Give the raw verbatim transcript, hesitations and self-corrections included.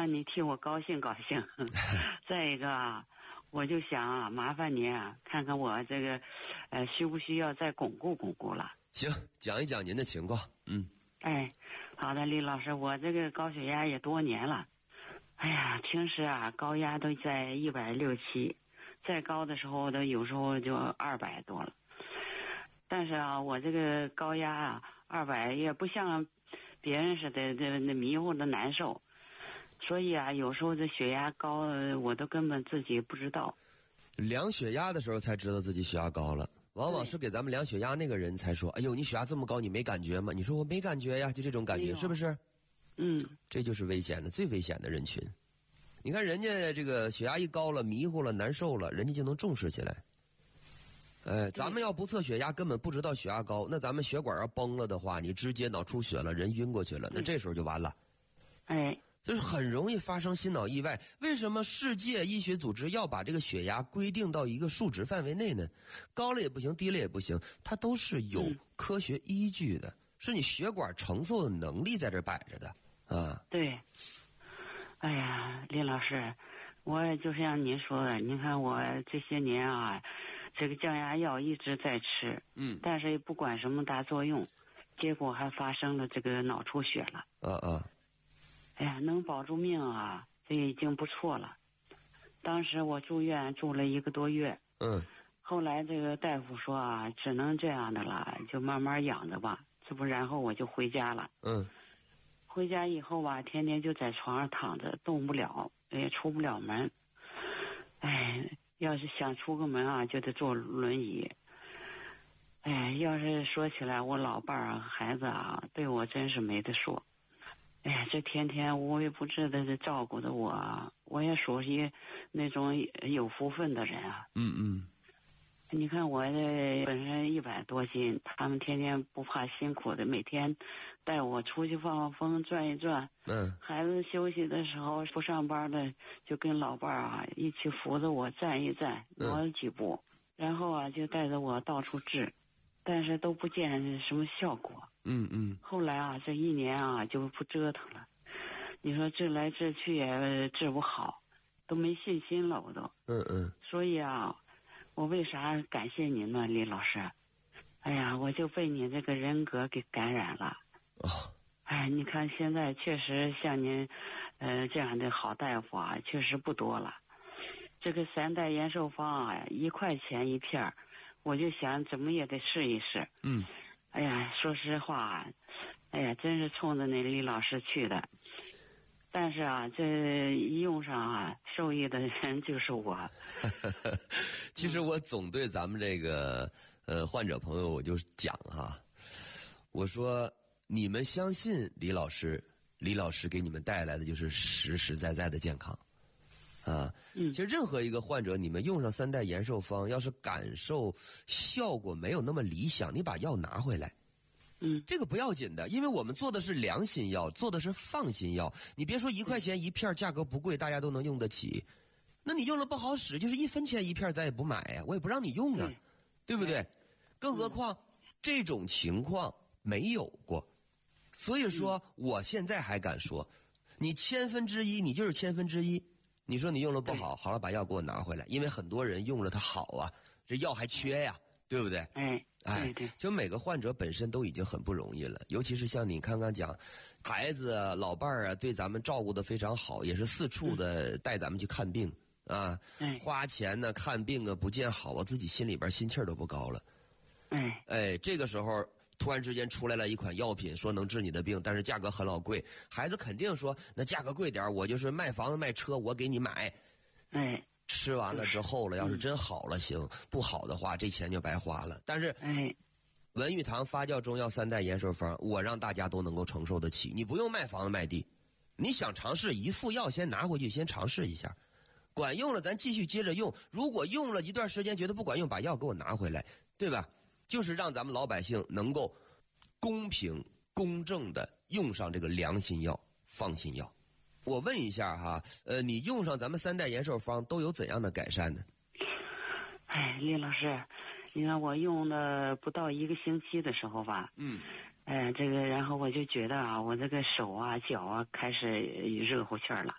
让你替我高兴高兴。再一个啊，我就想啊，麻烦您啊，看看我这个，呃，需不需要再巩固巩固了？ 行，讲一讲您的情况。嗯。 哎，好的，李老师，我这个高血压也多年了。哎呀，平时啊，高压都在一百六七，再高的时候都有时候就二百多了。但是啊，我这个高压啊，二百也不像别人似的这那迷糊的难受，所以啊，有时候这血压高，我都根本自己不知道。 量血压的时候才知道自己血压高了，往往是给咱们量血压那个人才说：“哎呦，你血压这么高，你没感觉吗？”你说我没感觉呀，就这种感觉，是不是？ 嗯， 这就是危险的，最危险的人群。你看人家这个血压一高了，迷糊了，难受了，人家就能重视起来。哎，咱们要不测血压，根本不知道血压高，那咱们血管要崩了的话，你直接脑出血了，人晕过去了，那这时候就完了。 哎， 就是很容易发生心脑意外。为什么世界医学组织要把这个血压规定到一个数值范围内呢？高了也不行，低了也不行，它都是有科学依据的，是你血管承受的能力在这摆着的啊。 对。哎呀，林老师，我也就像您说的，您看我这些年啊，这个降压药一直在吃， 嗯， 但是也不管什么大作用，结果还发生了这个脑出血了。 啊啊！ 哎呀，能保住命啊，这已经不错了。当时我住院住了一个多月， 嗯， 后来这个大夫说啊，只能这样的了，就慢慢养着吧。这不，然后我就回家了。 嗯。 回家以后吧，天天就在床上躺着，动不了，也出不了门。哎，要是想出个门啊，就得坐轮椅。哎，要是说起来，我老伴儿啊、孩子啊，对我真是没得说。哎呀，这天天无微不至的照顾着我，我也属于那种有福分的人啊。 嗯嗯。 你看我这本身一百多斤，他们天天不怕辛苦的，每天带我出去放放风、转一转。 嗯。孩子休息的时候不上班的，就跟老伴儿啊一起扶着我站一站，挪几步，嗯、然后啊就带着我到处治，但是都不见什么效果。 嗯嗯。 后来啊，这一年啊就不折腾了。你说治来治去也治不好，都没信心了，我都。 嗯嗯。 所以啊。我为啥感谢您呢，李老师？哎呀，我就被你这个人格给感染了。 哦。 哎，你看现在确实像您，呃，这样的好大夫啊，确实不多了。这个三代延寿方啊，一块钱一片，我就想怎么也得试一试。 嗯。 哎呀，说实话，哎呀，真是冲着那李老师去的。但是啊，这一用上啊，受益的人就是我。 其实我总对咱们这个呃患者朋友，我就讲哈，我说你们相信李老师，李老师给你们带来的就是实实在在的健康啊。 嗯。 其实任何一个患者，你们用上三代延寿方，要是感受效果没有那么理想，你把药拿回来。 嗯， 这个不要紧的，因为我们做的是良心药，做的是放心药。你别说一块钱一片，价格不贵，大家都能用得起。那你用了不好使，就是一分钱一片，咱也不买呀，我也不让你用啊，对不对？更何况这种情况没有过，所以说我现在还敢说，你千分之一，你就是千分之一。你说你用了不好，好了，把药给我拿回来，因为很多人用了它好啊，这药还缺呀，对不对？ 哎。 哎，就每个患者本身都已经很不容易了，尤其是像你刚刚讲，孩子啊、老伴儿啊，对咱们照顾得非常好，也是四处的带咱们去看病啊， 嗯、 花钱呢、看病啊不见好啊，自己心里边心气儿都不高了。 哎， 哎，这个时候突然之间出来了一款药品，说能治你的病，但是价格很老贵，孩子肯定说那价格贵点，我就是卖房子卖车，我给你买。 哎。 吃完了之后了，要是真好了行，不好的话这钱就白花了。但是， 哎， 文玉堂发酵中药三代延寿方，我让大家都能够承受得起。你不用卖房子卖地，你想尝试一副药先拿回去先尝试一下，管用了咱继续接着用。如果用了一段时间觉得不管用，把药给我拿回来，对吧？就是让咱们老百姓能够公平公正的用上这个良心药、放心药。我问一下哈，呃，你用上咱们三代延寿方都有怎样的改善呢？ 哎，李老师，你看我用了不到一个星期的时候吧， 嗯， 哎，这个然后我就觉得啊，我这个手啊、脚啊开始热乎气儿了。